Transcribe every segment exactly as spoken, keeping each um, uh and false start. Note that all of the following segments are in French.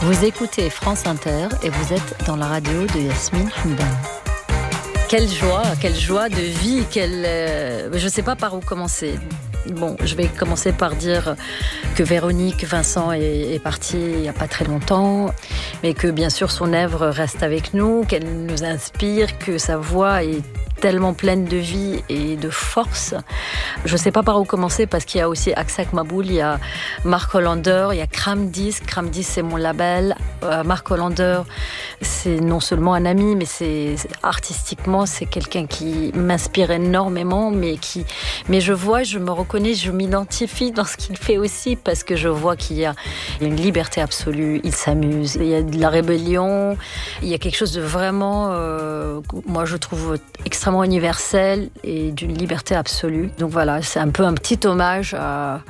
Vous écoutez France Inter et vous êtes dans la radio de Yasmine Hamdan. Quelle joie, quelle joie de vie, quelle, euh, je ne sais pas par où commencer. Bon, je vais commencer par dire que Véronique Vincent est, est partie il n'y a pas très longtemps, mais que bien sûr son œuvre reste avec nous, qu'elle nous inspire, que sa voix est tellement pleine de vie et de force. Je ne sais pas par où commencer parce qu'il y a aussi Aksak Maboul, il y a Mark Hollander, il y a Kram Disc. Kram Disc, c'est mon label. Euh, Mark Hollander, c'est non seulement un ami, mais c'est, c'est artistiquement, c'est quelqu'un qui m'inspire énormément, mais qui, mais je vois, je me reconnais, je m'identifie dans ce qu'il fait aussi parce que je vois qu'il y a une liberté absolue. Il s'amuse, il y a de la rébellion, il y a quelque chose de vraiment, euh, moi je trouve extrêmement universel et d'une liberté absolue. Donc voilà, c'est un peu un petit hommage à,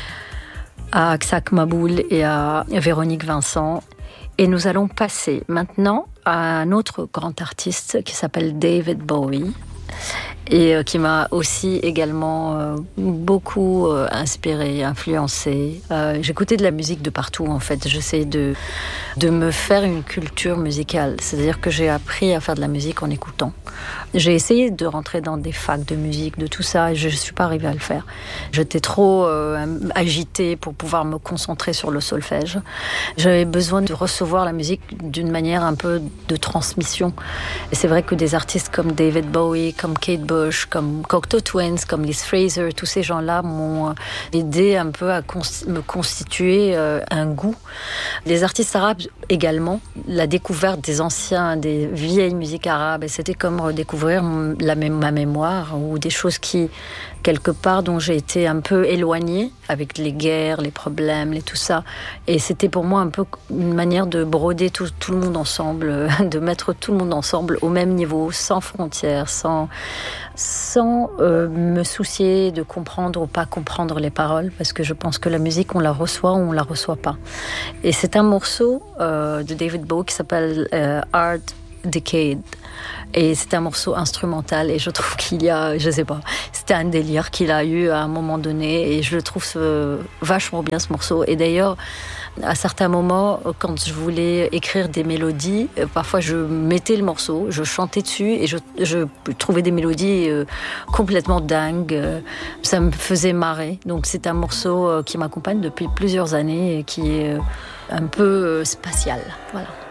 à Aksak Maboul et à Véronique Vincent. Et nous allons passer maintenant à un autre grand artiste qui s'appelle David Bowie et qui m'a aussi également euh, beaucoup euh, inspiré, influencé. Euh, j'écoutais de la musique de partout en fait. J'essaie de, de me faire une culture musicale. C'est-à-dire que j'ai appris à faire de la musique en écoutant. J'ai essayé de rentrer dans des facs de musique, de tout ça, et je ne suis pas arrivée à le faire. J'étais trop euh, agitée pour pouvoir me concentrer sur le solfège. J'avais besoin de recevoir la musique d'une manière un peu de transmission. Et c'est vrai que des artistes comme David Bowie, comme Kate Bush, comme Cocteau Twins, comme Liz Fraser, tous ces gens-là m'ont aidé un peu à cons- me constituer euh, un goût. Les artistes arabes également, la découverte des anciens, des vieilles musiques arabes, et c'était comme redécouvrir la, ma mémoire ou des choses qui, quelque part, dont j'ai été un peu éloignée avec les guerres, les problèmes, et tout ça. Et c'était pour moi un peu une manière de broder tout, tout le monde ensemble, de mettre tout le monde ensemble au même niveau, sans frontières, sans, sans euh, me soucier de comprendre ou pas comprendre les paroles, parce que je pense que la musique, on la reçoit ou on la reçoit pas. Et c'est un morceau euh, de David Bowie qui s'appelle euh, Art Decade. Et c'est un morceau instrumental et je trouve qu'il y a, je sais pas, c'était un délire qu'il a eu à un moment donné et je le trouve ce, vachement bien ce morceau. Et d'ailleurs, à certains moments, quand je voulais écrire des mélodies, parfois je mettais le morceau, je chantais dessus et je, je trouvais des mélodies complètement dingues. Ça me faisait marrer. Donc c'est un morceau qui m'accompagne depuis plusieurs années et qui est un peu spatial. Voilà.